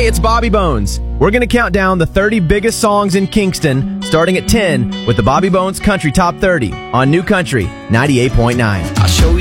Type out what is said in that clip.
Hey, it's Bobby Bones. We're going to count down the 30 biggest songs in Kingston, starting at 10 with the Bobby Bones Country Top 30 on New Country 98.9. I'll show you